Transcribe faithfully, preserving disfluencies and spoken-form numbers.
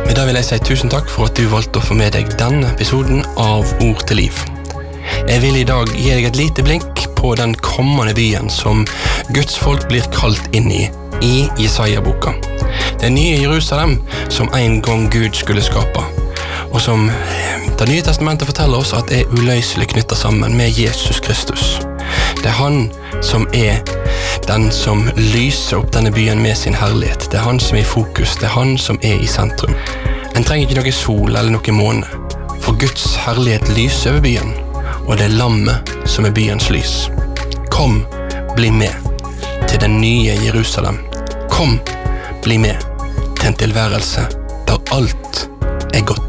I dag vil jeg si tusen takk for at du valgte å få med deg denne episoden av Ord til liv. Jeg vil i dag gi deg et lite blink på den kommende byen som Guds folk blir kalt inn i, i Jesaja-boka. Det nye Jerusalem som en gang Gud skulle skape, og som det nye testamentet forteller oss at er uløselig knyttet sammen med Jesus Kristus. Det er han som er den som lyser opp denne byen med sin herlighet. Det er han som er i fokus, det er han som er i sentrum. En trenger ikke noe sol eller noe måne, for Guds herlighet lyser over byen, og det er lammet som er byens lys. Kom, bli med til den nye Jerusalem. Kom, bli med til en tilværelse der alt er godt.